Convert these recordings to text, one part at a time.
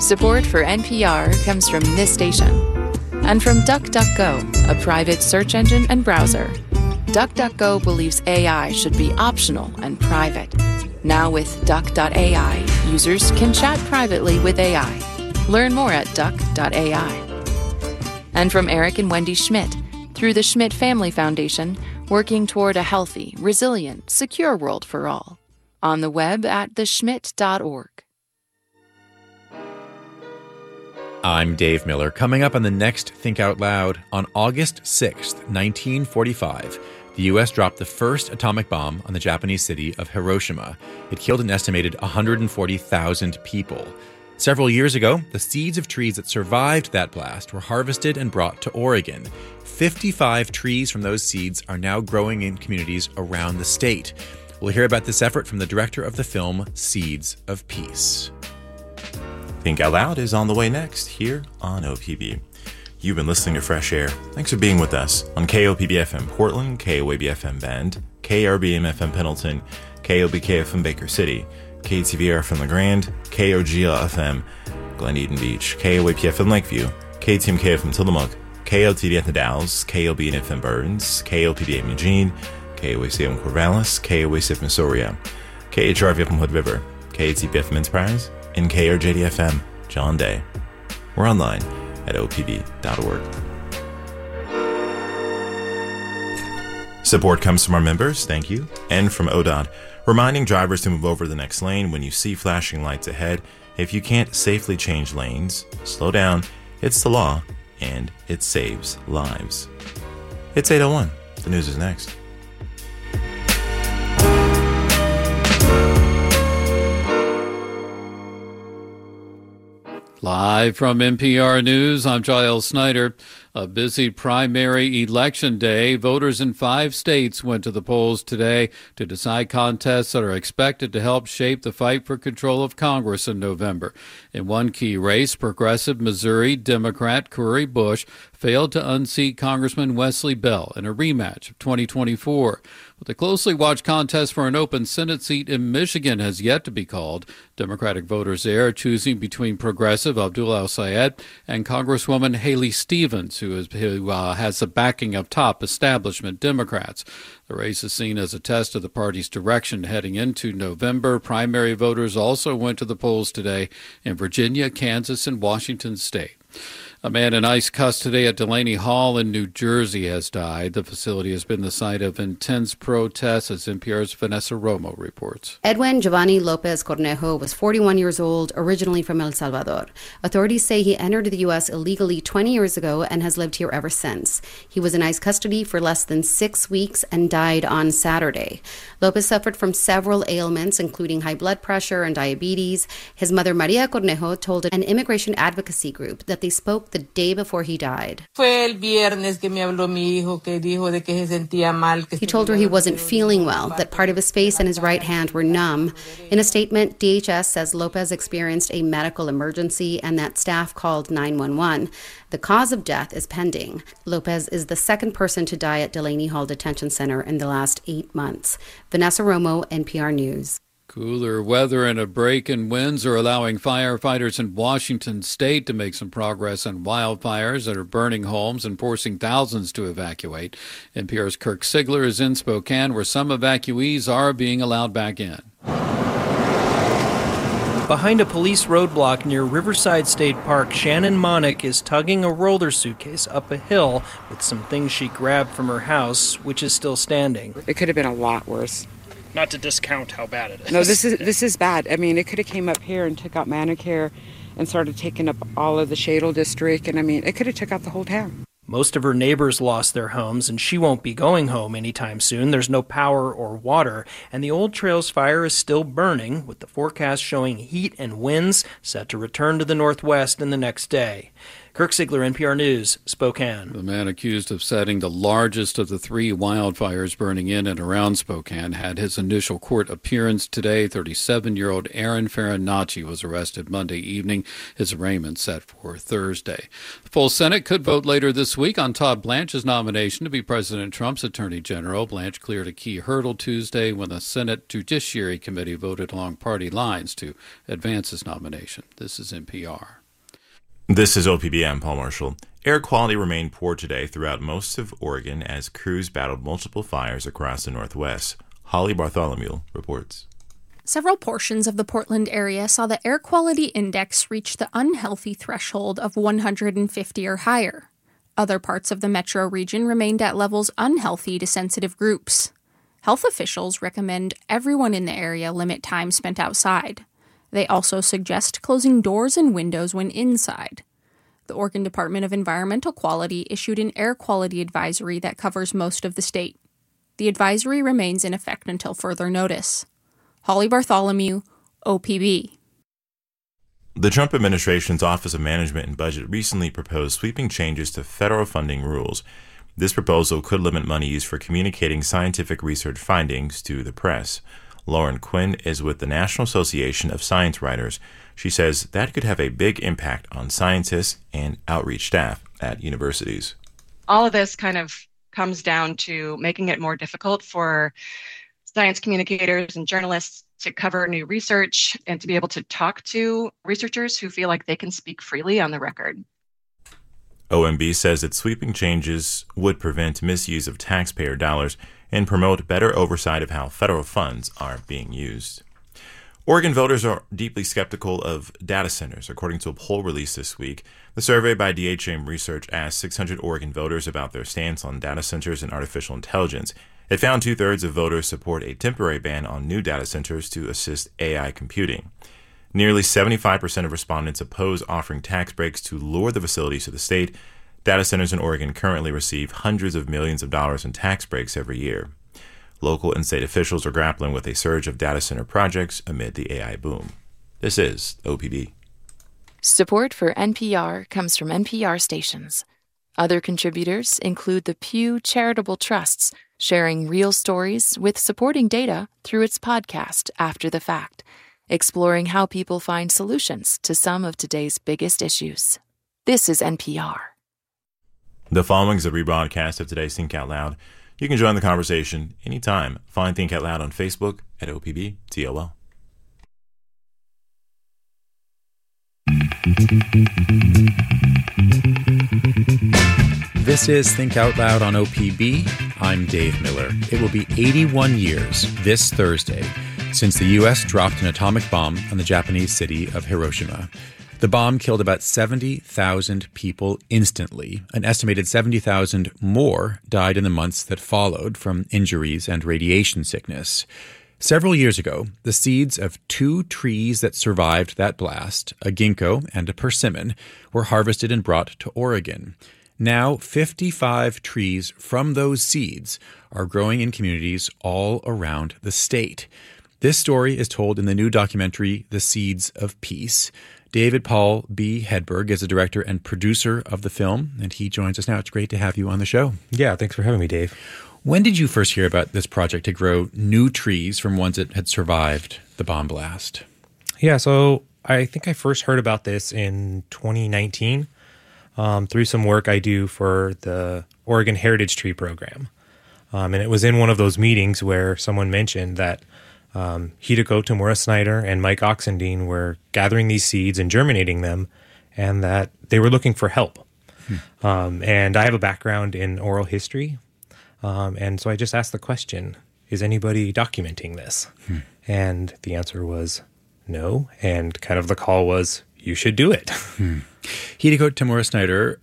Support for NPR comes from this station and from DuckDuckGo, a private search engine and browser. DuckDuckGo believes AI should be optional and private. Now with Duck.ai, users can chat privately with AI. Learn more at Duck.ai. And from Eric and Wendy Schmidt, through the Schmidt Family Foundation, working toward a healthy, resilient, secure world for all. On the web at theschmidt.org. I'm Dave Miller. Coming up on the next Think Out Loud, on August 6th, 1945, the U.S. dropped the first atomic bomb on the Japanese city of Hiroshima. It killed an estimated 140,000 people. Several years ago, the seeds of trees that survived that blast were harvested and brought to Oregon. 55 trees from those seeds are now growing in communities around the state. We'll hear about this effort from the director of the film Seeds of Peace. Think Out Loud is on the way next here on OPB. You've been listening to Fresh Air. Thanks for being with us on KOPB-FM Portland, KOAB-FM Bend, KRBM-FM Pendleton, KOBK-FM Baker City, KTVR-FM LaGrande, KOGL-FM Glen Eden Beach, KOAP-FM Lakeview, KTMK-FM Tillamook, KOTD-FM Dalles, KOB-FM Burns, KOPB-FM Eugene, KOAC-FM Corvallis, KOAC-FM Soria, KHRV-FM Hood River, KATP-FM Enterprise, and KRJD-FM John Day. We're online at opb.org. Support comes from our members, thank you, and from ODOT, reminding drivers to move over the next lane when you see flashing lights ahead. If you can't safely change lanes, slow down. It's the law, and it saves lives. It's 8:01. The news is next. Live from NPR News, I'm Giles Snyder. A busy primary election day. Voters in 5 states went to the polls today to decide contests that are expected to help shape the fight for control of Congress in November. In one key race, progressive Missouri Democrat Cori Bush failed to unseat Congressman Wesley Bell in a rematch of 2024. But the closely watched contest for an open Senate seat in Michigan has yet to be called. Democratic voters there are choosing between progressive Abdul El-Sayed and Congresswoman Haley Stevens, who has the backing of top establishment Democrats. The race is seen as a test of the party's direction heading into November. Primary voters also went to the polls today in Virginia, Kansas, and Washington state. A man in ICE custody at Delaney Hall in New Jersey has died. The facility has been the site of intense protests, as NPR's Vanessa Romo reports. Edwin Giovanni Lopez Cornejo was 41 years old, originally from El Salvador. Authorities say he entered the U.S. illegally 20 years ago and has lived here ever since. He was in ICE custody for less than 6 weeks and died on Saturday. Lopez suffered from several ailments, including high blood pressure and diabetes. His mother, Maria Cornejo, told an immigration advocacy group that they spoke the day before he died. He told her he wasn't feeling well, that part of his face and his right hand were numb. In a statement, DHS says Lopez experienced a medical emergency and that staff called 911. The cause of death is pending. Lopez is the second person to die at Delaney Hall Detention Center in the last 8 months. Vanessa Romo, NPR News. Cooler weather and a break in winds are allowing firefighters in Washington state to make some progress on wildfires that are burning homes and forcing thousands to evacuate. NPR's Kirk Sigler is in Spokane, where some evacuees are being allowed back in. Behind a police roadblock near Riverside State Park, Shannon Monick is tugging a roller suitcase up a hill with some things she grabbed from her house, which is still standing. It could have been a lot worse. Not to discount how bad it is. No, this is bad. I mean, it could have came up here and took out Manicare and started taking up all of the Shadle district. And I mean, it could have took out the whole town. Most of her neighbors lost their homes, and she won't be going home anytime soon. There's no power or water, and the Old Trails fire is still burning, with the forecast showing heat and winds set to return to the northwest in the next day. Kirk Siegler, NPR News, Spokane. The man accused of setting the largest of the 3 wildfires burning in and around Spokane had his initial court appearance today. 37-year-old Aaron Farinacci was arrested Monday evening. His arraignment set for Thursday. The full Senate could vote later this week on Todd Blanche's nomination to be President Trump's Attorney General. Blanche cleared a key hurdle Tuesday when the Senate Judiciary Committee voted along party lines to advance his nomination. This is NPR. This is OPB. I'm Paul Marshall. Air quality remained poor today throughout most of Oregon as crews battled multiple fires across the Northwest. Holly Bartholomew reports. Several portions of the Portland area saw the air quality index reach the unhealthy threshold of 150 or higher. Other parts of the metro region remained at levels unhealthy to sensitive groups. Health officials recommend everyone in the area limit time spent outside. They also suggest closing doors and windows when inside. The Oregon Department of Environmental Quality issued an air quality advisory that covers most of the state. The advisory remains in effect until further notice. Holly Bartholomew, OPB. The Trump administration's Office of Management and Budget recently proposed sweeping changes to federal funding rules. This proposal could limit money used for communicating scientific research findings to the press. Lauren Quinn is with the National Association of Science Writers. She says that could have a big impact on scientists and outreach staff at universities. All of this kind of comes down to making it more difficult for science communicators and journalists to cover new research and to be able to talk to researchers who feel like they can speak freely on the record. OMB says that sweeping changes would prevent misuse of taxpayer dollars and promote better oversight of how federal funds are being used. Oregon voters are deeply skeptical of data centers, according to a poll released this week. The survey by DHM Research asked 600 Oregon voters about their stance on data centers and artificial intelligence. It found 2/3 of voters support a temporary ban on new data centers to assist AI computing. Nearly 75% of respondents oppose offering tax breaks to lure the facilities to the state. Data centers in Oregon currently receive hundreds of millions of dollars in tax breaks every year. Local and state officials are grappling with a surge of data center projects amid the AI boom. This is OPB. Support for NPR comes from NPR stations. Other contributors include the Pew Charitable Trusts, sharing real stories with supporting data through its podcast After the Fact, exploring how people find solutions to some of today's biggest issues. This is NPR. The following is a rebroadcast of today's Think Out Loud. You can join the conversation anytime. Find Think Out Loud on Facebook at OPBTOL. This is Think Out Loud on OPB. I'm Dave Miller. It will be 81 years this Thursday since the U.S. dropped an atomic bomb on the Japanese city of Hiroshima. The bomb killed about 70,000 people instantly. An estimated 70,000 more died in the months that followed from injuries and radiation sickness. Several years ago, the seeds of 2 trees that survived that blast, a ginkgo and a persimmon, were harvested and brought to Oregon. Now, 55 trees from those seeds are growing in communities all around the state. This story is told in the new documentary, The Seeds of Peace. David Paul B. Hedberg is the director and producer of the film, and he joins us now. It's great to have you on the show. Yeah, thanks for having me, Dave. When did you first hear about this project to grow new trees from ones that had survived the bomb blast? Yeah, so I think I first heard about this in 2019 through some work I do for the Oregon Heritage Tree Program. And it was in one of those meetings where someone mentioned that Hideko Tamura Snyder and Mike Oxendine were gathering these seeds and germinating them, and that they were looking for help. And I have a background in oral history, and so I just asked the question, is anybody documenting this? And the answer was no, and kind of the call was, you should do it. Hideko Tamura Snyder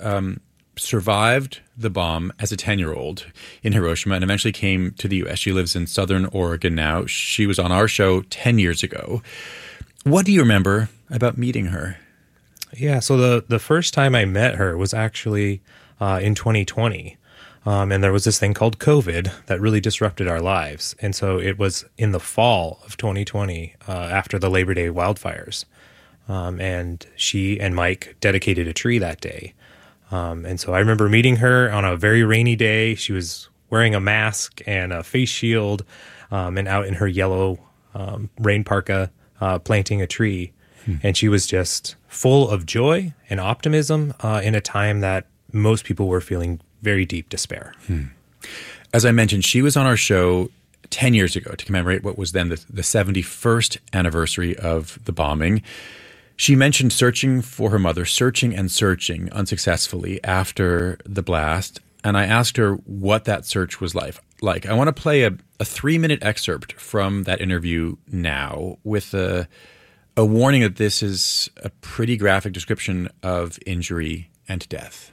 survived the bomb as a 10-year-old in Hiroshima and eventually came to the U.S. She lives in Southern Oregon now. She was on our show 10 years ago. What do you remember about meeting her? Yeah, so the first time I met her was actually in 2020. And there was this thing called COVID that really disrupted our lives. And so it was in the fall of 2020 after the Labor Day wildfires. and she and Mike dedicated a tree that day. And so I remember meeting her on a very rainy day. She was wearing a mask and a face shield, and out in her yellow rain parka planting a tree. And she was just full of joy and optimism in a time that most people were feeling very deep despair. As I mentioned, she was on our show 10 years ago to commemorate what was then the 71st anniversary of the bombing. She mentioned searching for her mother, searching and searching unsuccessfully after the blast. And I asked her what that search was like. I want to play a 3-minute excerpt from that interview now with a warning that this is a pretty graphic description of injury and death.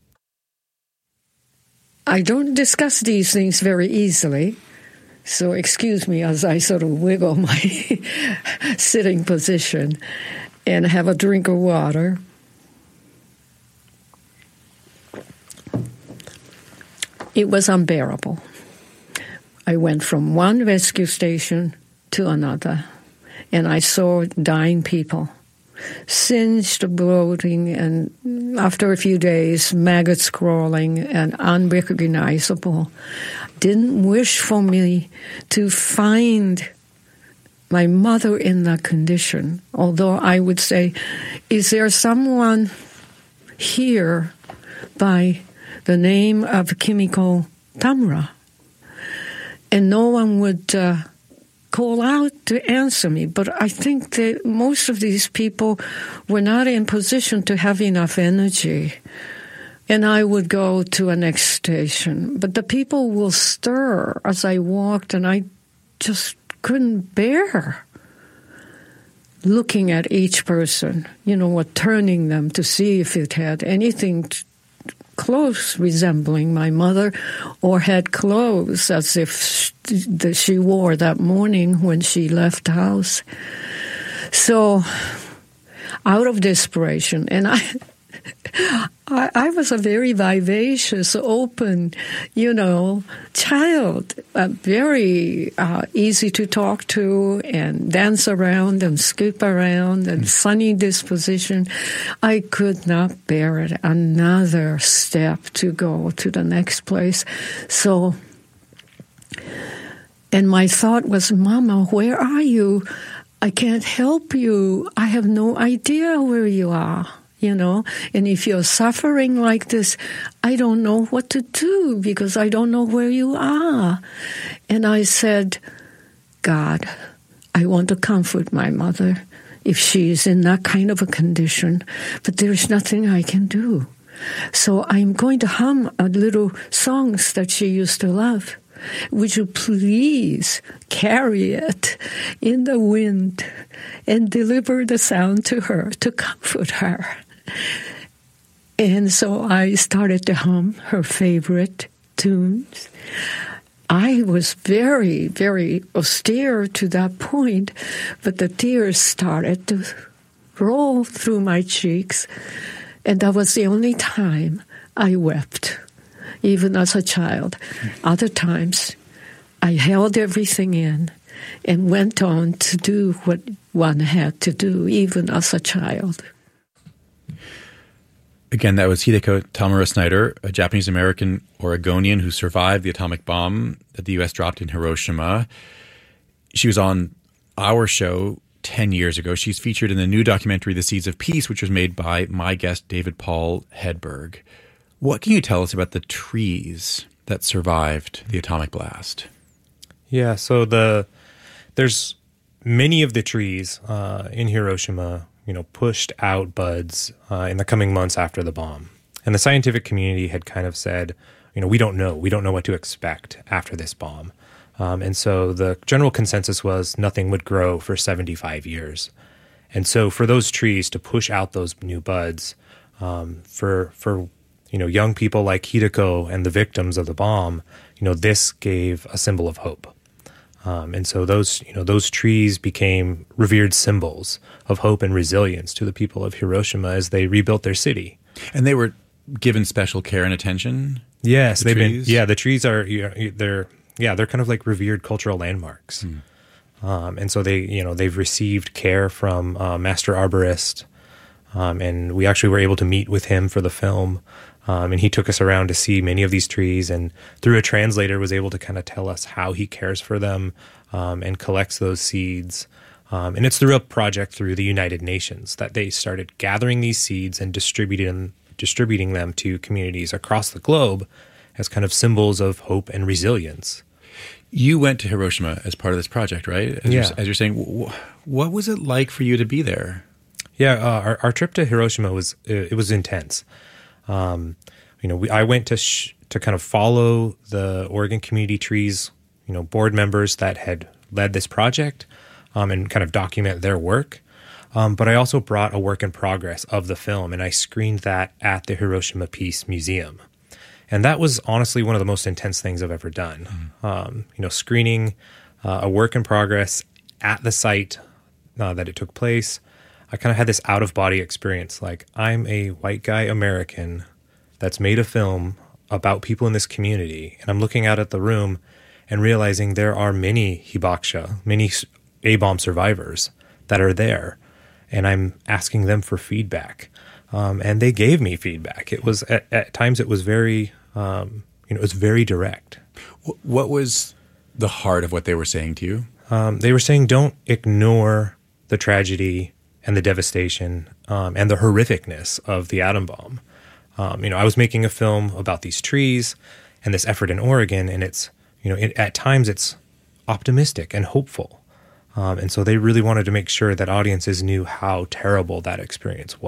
I don't discuss these things very easily, so excuse me as I sort of wiggle my sitting position and have a drink of water. It was unbearable. I went from one rescue station to another, and I saw dying people, singed, bloating, and after a few days, maggots crawling and unrecognizable. Didn't wish for me to find my mother in that condition, although I would say, is there someone here by the name of Kimiko Tamura? And no one would call out to answer me. But I think that most of these people were not in position to have enough energy. And I would go to a next station. But the people will stir as I walked, and I just couldn't bear looking at each person, or turning them to see if it had anything close resembling my mother, or had clothes as if she wore that morning when she left the house. So, out of desperation, and I was a very vivacious, open, child, very easy to talk to and dance around and skip around and sunny disposition. I could not bear it. Another step to go to the next place. So, and my thought was, Mama, where are you? I can't help you. I have no idea where you are. And if you're suffering like this, I don't know what to do because I don't know where you are. And I said, God, I want to comfort my mother if she is in that kind of a condition, but there's nothing I can do. So I'm going to hum a little songs that she used to love. Would you please carry it in the wind and deliver the sound to her to comfort her? And so I started to hum her favorite tunes. I was very, very austere to that point, but the tears started to roll through my cheeks, and that was the only time I wept, even as a child. Other times, I held everything in and went on to do what one had to do, even as a child. Again, that was Hideko Tamura Snyder, a Japanese-American Oregonian who survived the atomic bomb that the U.S. dropped in Hiroshima. She was on our show 10 years ago. She's featured in the new documentary, The Seeds of Peace, which was made by my guest, David Paul Hedberg. What can you tell us about the trees that survived the atomic blast? Yeah, so there's many of the trees in Hiroshima pushed out buds in the coming months after the bomb. And the scientific community had kind of said, we don't know what to expect after this bomb. And so the general consensus was nothing would grow for 75 years. And so for those trees to push out those new buds, for young people like Hideko and the victims of the bomb, this gave a symbol of hope. And so those trees became revered symbols of hope and resilience to the people of Hiroshima as they rebuilt their city. And they were given special care and attention? Yes, the trees are, they're kind of like revered cultural landmarks. And so they've received care from Master Arborist, and we actually were able to meet with him for the film. And he took us around to see many of these trees, and through a translator was able to kind of tell us how he cares for them and collects those seeds. And it's through a project through the United Nations that they started gathering these seeds and distributing them to communities across the globe as kind of symbols of hope and resilience. You went to Hiroshima as part of this project, right? As you're saying, what was it like for you to be there? Yeah, our trip to Hiroshima was intense. I went to kind of follow the Oregon Community Trees, board members that had led this project, and kind of document their work. But I also brought a work in progress of the film, and I screened that at the Hiroshima Peace Museum. And that was honestly one of the most intense things I've ever done. Screening a work in progress at the site that it took place. I kind of had this out-of-body experience. Like, I'm a white guy American that's made a film about people in this community, and I'm looking out at the room and realizing there are many hibakusha, many A-bomb survivors that are there, and I'm asking them for feedback. And they gave me feedback. It was at times it was very, it was very direct. What was the heart of what they were saying to you? They were saying, don't ignore the tragedy and the devastation and the horrificness of the atom bomb. I was making a film about these trees and this effort in Oregon, and it's, at times it's optimistic and hopeful. And so they really wanted to make sure that audiences knew how terrible that experience was.